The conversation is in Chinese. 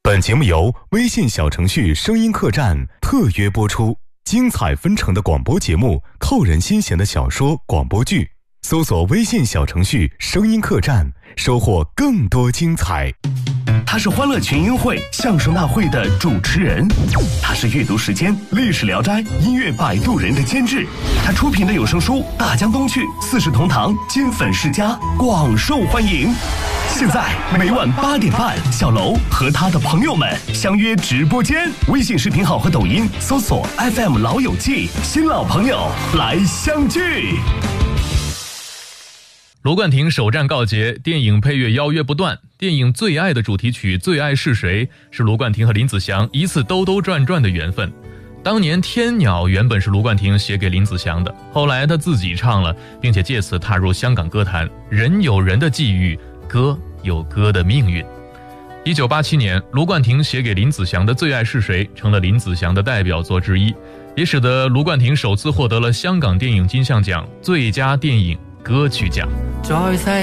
本节目由微信小程序声音客栈特约播出，精彩纷呈的广播节目，扣人心弦的小说广播剧，搜索微信小程序声音客栈，收获更多精彩。 他是欢乐群英会相声大会的主持人，他是阅读时间历史聊斋音乐摆渡人的监制，他出品的有声书《大江东去》四世同堂金粉世家广受欢迎。现在每晚8点半，小楼和他的朋友们相约直播间，微信视频号和抖音搜索 FM 老友记，新老朋友来相聚。 卢冠廷首战告捷，电影配乐邀约不断。电影《最爱》的主题曲《最爱是谁》是卢冠廷和林子祥一次兜兜转转的缘分。当年《天鸟》原本是卢冠廷写给林子祥的，后来他自己唱了，并且借此踏入香港歌坛。人有人的际遇，歌有歌的命运。1987年，卢冠廷写给林子祥的《最爱是谁》成了林子祥的代表作之一，也使得卢冠廷首次获得了香港电影金像奖最佳电影歌曲奖。